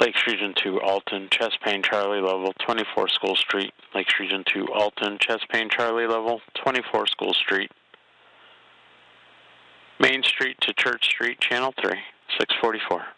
Lakes Region 2, Alton, chest pain, Charlie level, 24 School Street. Lakes Region 2, Alton, chest pain, Charlie level, 24 School Street. Main Street to Church Street, Channel 3, 644.